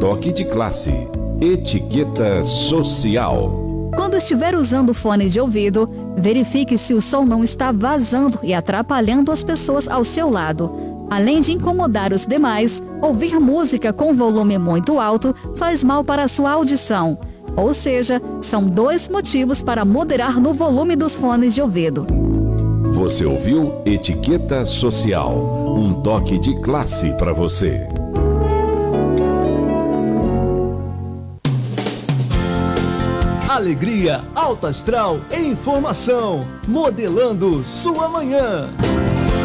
toque de classe. Etiqueta social. Quando estiver usando fone de ouvido, verifique se o som não está vazando e atrapalhando as pessoas ao seu lado. Além de incomodar os demais, ouvir música com volume muito alto faz mal para a sua audição. Ou seja, são 2 motivos para moderar no volume dos fones de ouvido. Você ouviu Etiqueta Social, um toque de classe para você. Alegria, alto astral e informação, modelando sua manhã.